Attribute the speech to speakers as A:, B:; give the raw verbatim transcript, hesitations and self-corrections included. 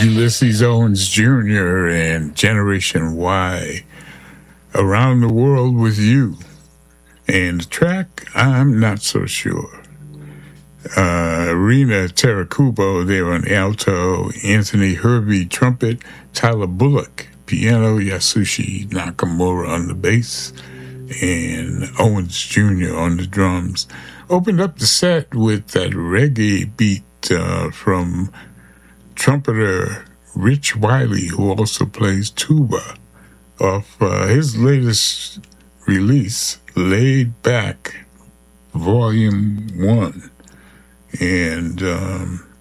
A: Ulysses Owens Junior and Generation Y, Around the World with You. And the track, I'm Not So Sure. Uh, Rena Tarakubo there on alto, Anthony Hervey trumpet, Tyler Bullock piano, Yasushi Nakamura on the bass, and Owens Junior on the drums. Opened up the set with that reggae beat uh, from trumpeter Rich Wiley, who also plays tuba, off uh, his latest release, Laid Back, Volume one. And um,